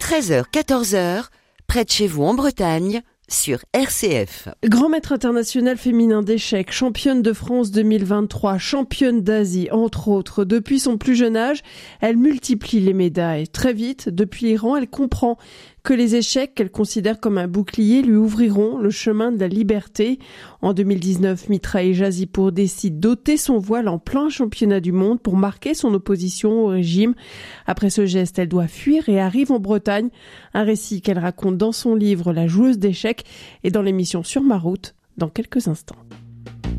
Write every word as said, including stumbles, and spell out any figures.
treize heures quatorze heures, près de chez vous en Bretagne, sur R C F. Grand maître international féminin d'échecs, championne de France deux mille vingt-trois, championne d'Asie, entre autres. Depuis son plus jeune âge, elle multiplie les médailles. Très vite, depuis l'Iran, elle comprend que les échecs qu'elle considère comme un bouclier lui ouvriront le chemin de la liberté. En deux mille dix-neuf, Mitra Ejazipour décide d'ôter son voile en plein championnat du monde pour marquer son opposition au régime. Après ce geste, elle doit fuir et arrive en Bretagne. Un récit qu'elle raconte dans son livre La joueuse d'échecs et dans l'émission Sur ma route dans quelques instants.